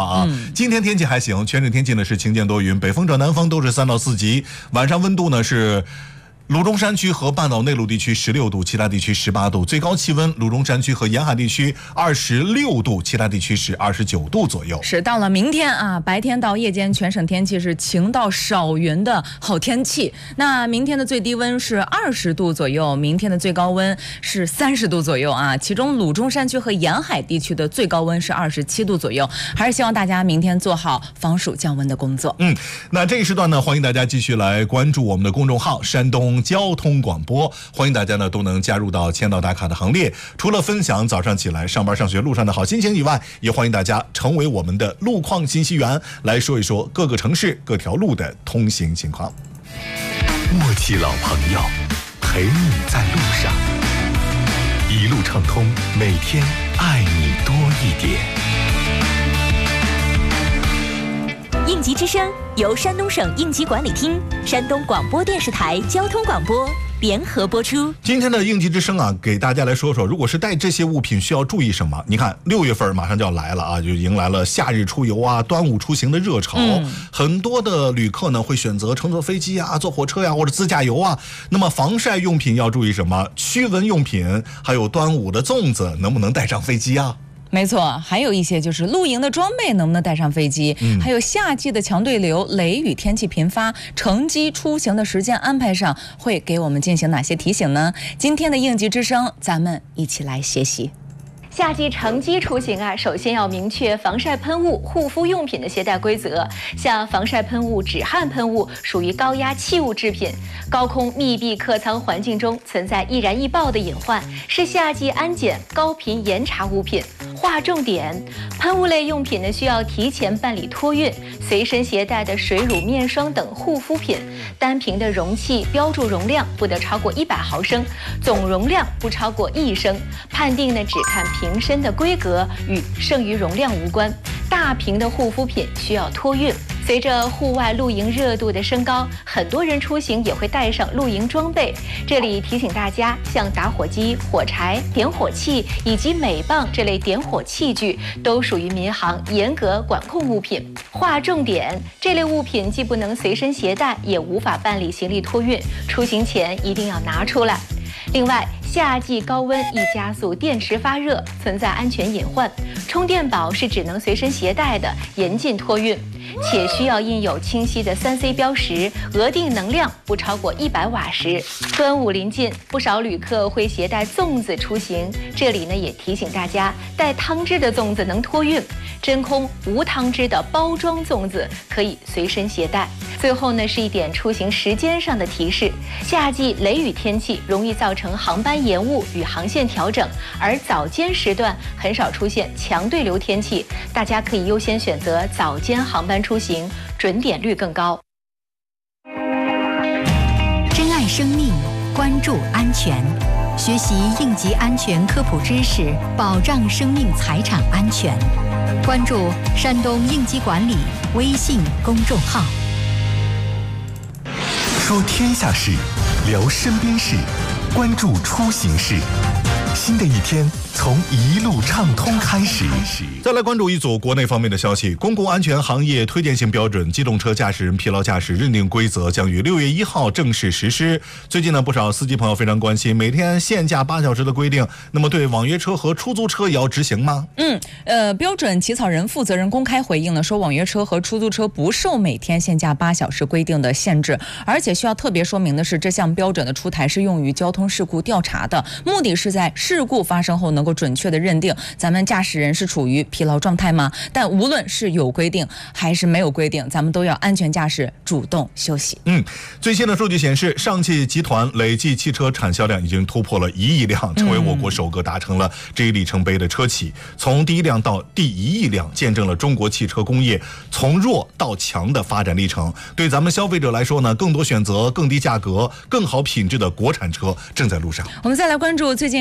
啊。今天天气还行，全省天气呢是晴间多云，北风转南风，都是3到4级。晚上温度呢是鲁中山区和半岛内陆地区16度，其他地区18度，最高气温鲁中山区和沿海地区26度，其他地区是29度左右。 是到了明天啊，白天到夜间全省天气是晴到少云的好天气。那明天的最低温是20度左右，明天的最高温是30度左右啊。其中鲁中山区和沿海地区的最高温是27度左右，还是希望大家明天做好防暑降温的工作。 那这一时段呢，欢迎大家继续来关注我们的公众号山东交通广播，欢迎大家呢都能加入到签到打卡的行列。除了分享早上起来上班上学路上的好心情以外，也欢迎大家成为我们的路况信息员，来说一说各个城市各条路的通行情况。 默契老朋友，陪你在路上，一路畅通，每天爱你多一点。 应急之声由山东省应急管理厅、山东广播电视台交通广播联合播出。 今天的应急之声啊，给大家来说说，如果是带这些物品需要注意什么。你看6月份马上就要来了啊，就迎来了夏日出游啊、端午出行的热潮。很多的旅客呢会选择乘坐飞机啊、坐火车呀、或者自驾游啊。那么防晒用品要注意什么？驱蚊用品，还有端午的粽子能不能带上飞机啊？ 没错，还有一些就是露营的装备能不能带上飞机，还有夏季的强对流、雷雨天气频发，乘机出行的时间安排上会给我们进行哪些提醒呢？今天的应急之声，咱们一起来学习。 夏季乘机出行啊，首先要明确防晒喷雾、护肤用品的携带规则。像防晒喷雾、止汗喷雾属于高压气物制品，高空密闭客舱环境中存在易燃易爆的隐患，是夏季安检高频严查物品。划重点，喷雾类用品呢需要提前办理托运，随身携带的水乳、面霜等护肤品，单瓶的容器标注容量不得超过100毫升，总容量不超过1升。判定呢只看瓶身的规格，与剩余容量无关。大瓶的护肤品需要托运。随着户外露营热度的升高，很多人出行也会带上露营装备。这里提醒大家，像打火机、火柴、点火器以及镁棒这类点火器具，都属于民航严格管控物品。划重点，这类物品既不能随身携带，也无法办理行李托运，出行前一定要拿出来。另外，夏季高温易加速电池发热，存在安全隐患。充电宝是只能随身携带的，严禁托运，且需要印有清晰的3C 标识，额定能量不超过100瓦时。端午临近，不少旅客会携带粽子出行，这里呢也提醒大家，带汤汁的粽子能托运，真空无汤汁的包装粽子可以随身携带。最后呢是一点出行时间上的提示，夏季雷雨天气容易造成航班延误与航线调整，而早间时段很少出现强对流天气，大家可以优先选择早间航班出行，准点率更高。 珍爱生命，关注安全，学习应急安全科普知识，保障生命财产安全。关注山东应急管理微信公众号。 说天下事，聊身边事，关注出行事。新的一天从一路畅通开始。 再来关注一组国内方面的消息，公共安全行业推荐性标准机动车驾驶人疲劳驾驶认定规则将于6月1号正式实施。最近呢，不少司机朋友非常关心每天限驾8小时的规定，那么对网约车和出租车也要执行吗？ 标准起草人负责人公开回应了，说网约车和出租车不受每天限驾8小时规定的限制，而且需要特别说明的是，这项标准的出台是用于交通事故调查的，目的是在事故发生后能够准确的认定咱们驾驶人是处于疲劳状态吗？但无论是有规定还是没有规定，咱们都要安全驾驶，主动休息。 最新的数据显示，上汽集团累计汽车产销量已经突破了1亿辆，成为我国首个达成了这一里程碑的车企。从第一辆到第1亿辆，见证了中国汽车工业从弱到强的发展历程。对咱们消费者来说呢，更多选择、更低价格、更好品质的国产车正在路上。 我们再来关注最近教育部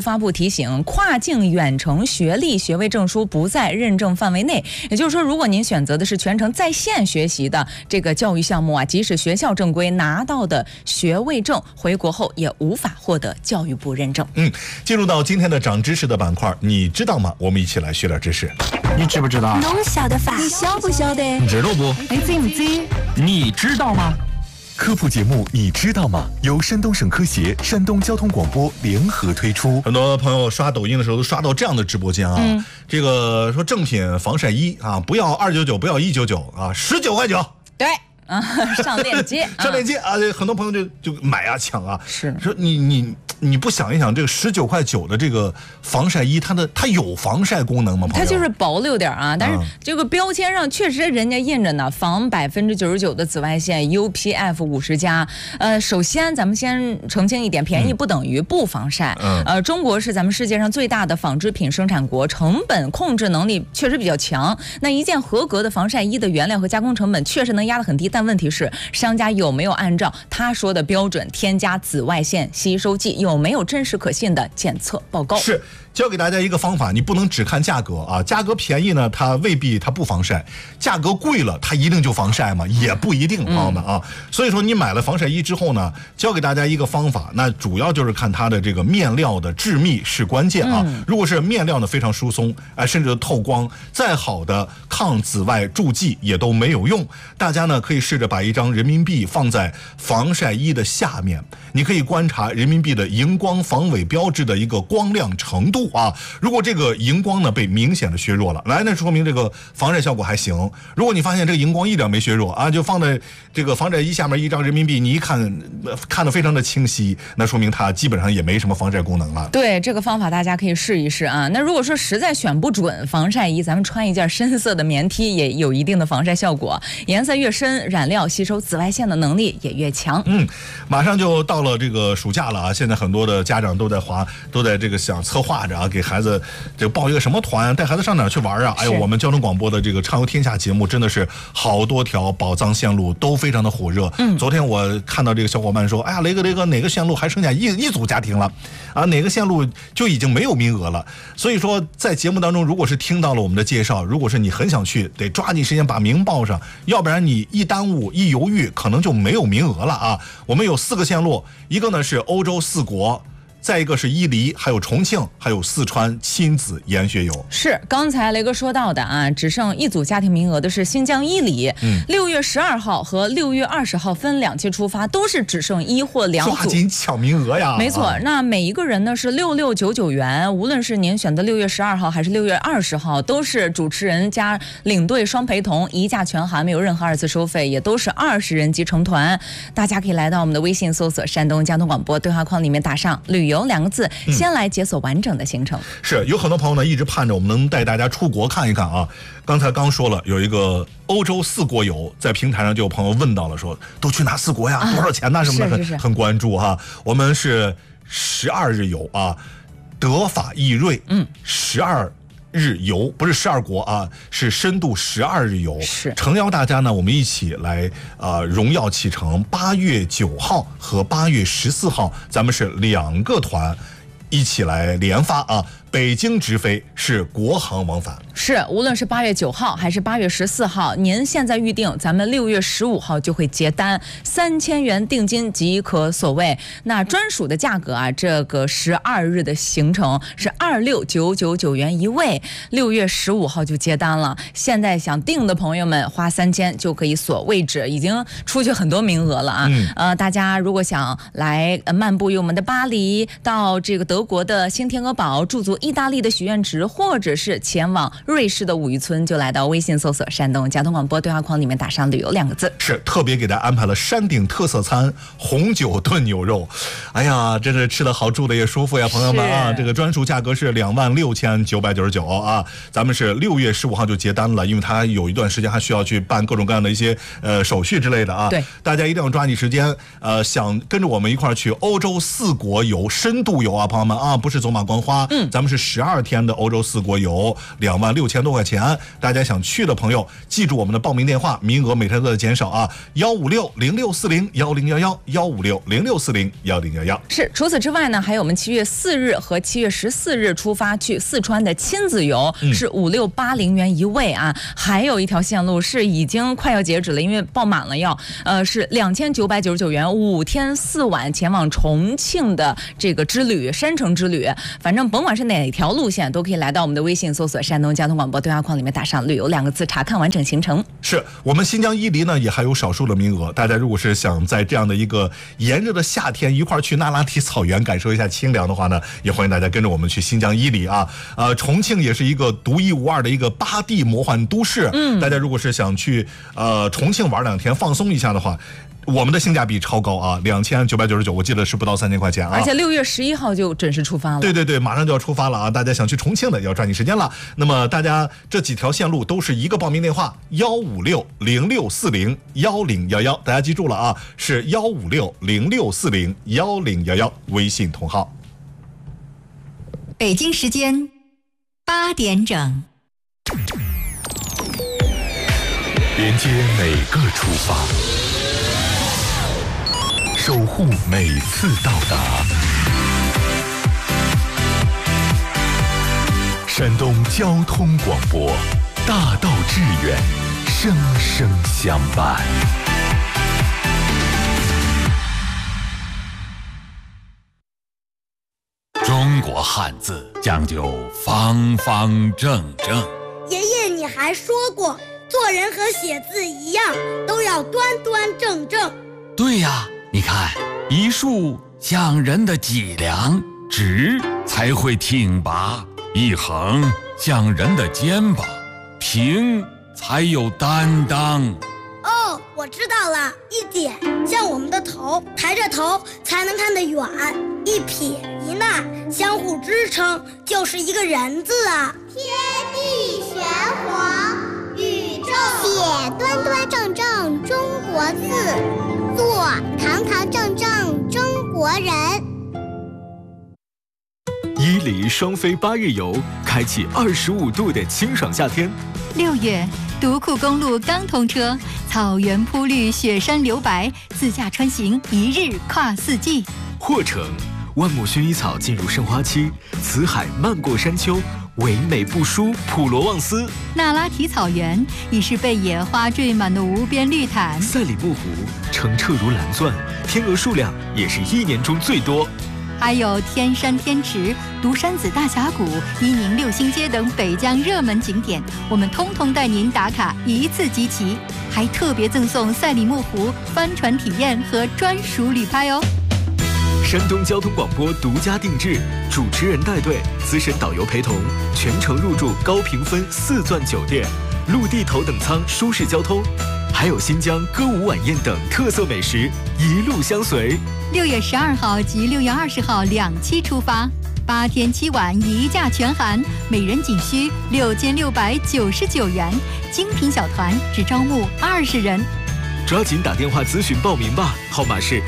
发布提醒，跨境远程学历学位证书不在认证范围内。也就是说，如果您选择的是全程在线学习的这个教育项目啊，即使学校正规拿到的学位证，回国后也无法获得教育部认证。 进入到今天的长知识的板块，你知道吗？我们一起来学点知识。 你知不知道？ 侬晓得法？ 你晓不晓得？ 你知道不？ 你知不知？ 你知道吗？ 科普节目你知道吗？由山东省科协、山东交通广播联合推出。 很多朋友刷抖音的时候都刷到这样的直播间啊，这个说正品防晒衣啊，不要299，不要199啊，19块9。 对。上链接， 上链接啊！很多朋友就买啊抢啊， 是说你不想一想，这个19块9的这个防晒衣，它有防晒功能吗？ 它就是薄了有点啊，但是这个标签上确实人家印着呢，防99%的紫外线 UPF 50+。首先咱们先澄清一点，便宜不等于不防晒。中国是咱们世界上最大的纺织品生产国，成本控制能力确实比较强。那一件合格的防晒衣的原料和加工成本确实能压得很低，但问题是商家有没有按照他说的标准添加紫外线吸收剂，有没有真实可信的检测报告？ 是教给大家一个方法，你不能只看价格啊，价格便宜呢，它未必它不防晒；价格贵了，它一定就防晒吗？也不一定，朋友们啊。所以说你买了防晒衣之后呢，教给大家一个方法，那主要就是看它的这个面料的致密是关键啊。如果是面料呢非常疏松，甚至透光，再好的抗紫外助剂也都没有用。大家呢可以试着把一张人民币放在防晒衣的下面，你可以观察人民币的荧光防伪标志的一个光亮程度啊。如果这个荧光呢被明显的削弱了，那说明这个防晒效果还行。如果你发现这个荧光一点没削弱啊，就放在这个防晒衣下面一张人民币，你一看得非常的清晰，那说明它基本上也没什么防晒功能了。 对，这个方法大家可以试一试啊。那如果说实在选不准防晒衣，咱们穿一件深色的棉 T 也有一定的防晒效果，颜色越深，染料吸收紫外线的能力也越强。 马上就到了这个暑假了啊，现在很多的家长都在这个想策划着啊，给孩子这个报一个什么团，带孩子上哪儿去玩啊？哎呦，我们交通广播的这个畅游天下节目真的是好多条宝藏线路都非常的火热。昨天我看到这个小伙伴说，哎呀，雷哥哪个线路还剩下一组家庭了啊？哪个线路就已经没有名额了？所以说在节目当中，如果是听到了我们的介绍，如果是你很想去，得抓紧时间把名报上，要不然你一耽误一犹豫，可能就没有名额了啊。我们有4个线路，一个呢是欧洲4国。再一个是伊犁，还有重庆，还有四川亲子研学游。 是刚才雷哥说到的啊，只剩一组家庭名额的是新疆伊犁，6月12号和6月20号分2期出发，都是只剩1或2组， 抓紧抢名额呀！ 没错，那每一个人呢是6699元，无论是您选择6月12号还是6月20号，都是主持人加领队双陪同，一价全含，没有任何2次收费，也都是20人级成团。大家可以来到我们的微信搜索山东交通广播，对话框里面打上旅游2个字，先来解锁完整的行程。 是有很多朋友呢一直盼着我们能带大家出国看一看啊。刚才刚说了有一个欧洲4国游，在平台上就有朋友问到了，说都去哪4国呀？多少钱呢？什么的，很关注哈。我们是12日游啊，德法意瑞，12日游，不是12国啊，是深度12日游。 是诚邀大家呢，我们一起来荣耀启程。8月9号和8月14号，咱们是2个团一起来连发啊。北京直飞是国航往返， 是无论是8月9号还是8月14号，您现在预定，咱们6月15号就会结单，3000元定金即可所谓。那专属的价格啊，这个12日的行程是26999元一位，6月15号就接单了。现在想订的朋友们花3000就可以锁位置，已经出去很多名额了啊。大家如果想来漫步于我们的巴黎，到这个德国的新天鹅堡，驻足意大利的许愿池，或者是前往瑞士的五渔村，就来到微信搜索山东交通广播，对话框里面打上旅游2个字。 是特别给大家安排了山顶特色餐红酒炖牛肉，哎呀，真是吃的好，住的也舒服呀，朋友们啊！这个专属价格是26999啊，咱们是6月15号就结单了，因为它有一段时间还需要去办各种各样的一些手续之类的啊。 对， 大家一定要抓紧时间，想跟着我们一块儿去欧洲4国游深度游啊，朋友们啊，不是走马观花，咱们是是12天的欧洲4国游，26000多块钱。大家想去的朋友，记住我们的报名电话，名额每天都在减少啊，15606401011，15606401011。 是，除此之外呢，还有我们7月4日和7月14日出发去四川的亲子游，是5680元一位啊。还有一条线路是已经快要截止了，因为爆满了要，是2999元5天4晚前往重庆的这个之旅，山城之旅。反正甭管是哪条路线，都可以来到我们的微信搜索山东交通广播对话框里面打上旅游2个字，查看完整行程。 是我们新疆伊犁呢也还有少数的名额，大家如果是想在这样的一个炎热的夏天一块去那拉提草原感受一下清凉的话呢，也欢迎大家跟着我们去新疆伊犁啊。重庆也是一个独一无二的一个8地魔幻都市，大家如果是想去重庆玩2天放松一下的话，我们的性价比超高啊，2999，我记得是不到3000块钱啊。 而且6月11号就准时出发了。 对对对，马上就要出发了啊！大家想去重庆的要抓紧时间了。那么大家这几条线路都是一个报名电话15606401011，大家记住了啊，是15606401011，微信同号。 北京时间8点整， 连接每个出发，守护每次到达。山东交通广播，大道致远，生生相伴。 中国汉字讲究方方正正。 爷爷，你还说过，做人和写字一样，都要端端正正。 对呀，你看，一竖像人的脊梁，直才会挺拔；一横像人的肩膀，平才有担当。 哦，我知道了，一点像我们的头，抬着头才能看得远；一撇一捺相互支撑，就是一个人字啊。 天地玄黄，宇宙写端端正正中国字，做堂堂正正中国人。 伊犁双飞8日游，开启25度的清爽夏天。 6月，独库公路刚通车，草原铺绿，雪山留白，自驾穿行1日跨4季。 或城，万亩薰衣草进入盛花期，辞海漫过山丘，唯美不输普罗旺斯。 那拉提草原已是被野花缀满的无边绿毯。 赛里木湖澄澈如蓝钻，天鹅数量也是1年中最多。 还有天山天池、独山子大峡谷、伊宁6星街等北疆热门景点，我们通通带您打卡一次集齐，还特别赠送赛里木湖帆船体验和专属旅拍哦。 山东交通广播独家定制，主持人带队，资深导游陪同，全程入住高评分4钻酒店，陆地头等舱舒适交通，还有新疆歌舞晚宴等特色美食，一路相随。 6月12号及6月20号2期出发，8天7晚1价全含，每人仅需6699元，精品小团只招募20人。 抓紧打电话咨询报名吧，号码是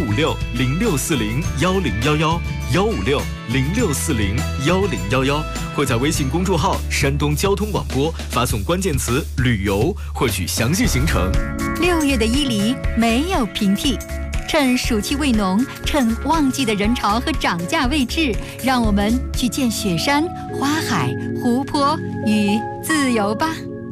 15606401011，15606401011，或在微信公众号山东交通广播发送关键词旅游，获取详细行程。 6月的伊犁没有平替，趁暑气未浓，趁旺季的人潮和涨价未至，让我们去见雪山、花海、湖泊与自由吧。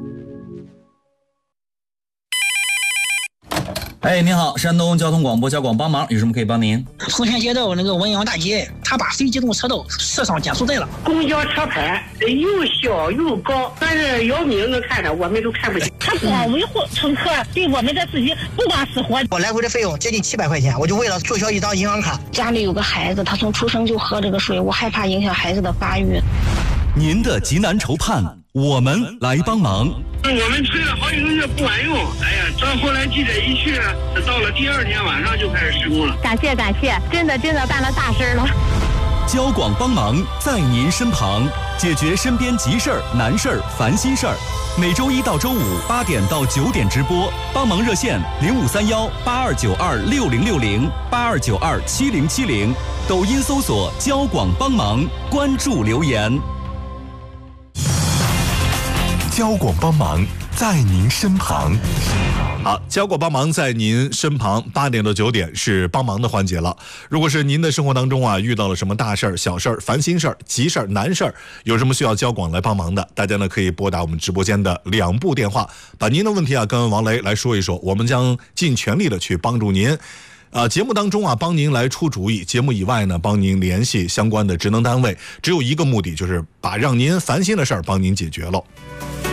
哎，您好，山东交通广播交广帮忙，有什么可以帮您？ 丰田街道那个文阳大街，他把非机动车道设上减速带了。 公交车牌又小又高，但是姚明能看着，我们都看不见。 他光维护乘客，对我们的自己不管死活。 我来回的费用接近700块钱，我就为了注销一张银行卡。 家里有个孩子，他从出生就喝这个水，我害怕影响孩子的发育。 您的急难愁盼，我们来帮忙。 我们吹了好几个月不管用，哎呀，到后来记者一去，到了第2天晚上就开始施工了。 感谢，真的办了大事了。 交广帮忙在您身旁，解决身边急事儿、难事儿、烦心事儿。每周1到周58点到9点直播，帮忙热线053182926060，82927070。 抖音搜索交广帮忙，关注留言。 交广帮忙在您身旁。 好，交广帮忙在您身旁，8点到9点是帮忙的环节了。如果是您的生活当中啊遇到了什么大事儿、小事儿、烦心事儿、急事儿、难事儿，有什么需要交广来帮忙的，大家呢可以拨打我们直播间的2部电话，把您的问题啊跟王雷来说一说，我们将尽全力的去帮助您。节目当中啊，帮您来出主意；节目以外呢，帮您联系相关的职能单位，只有一个目的，就是把让您烦心的事儿帮您解决喽。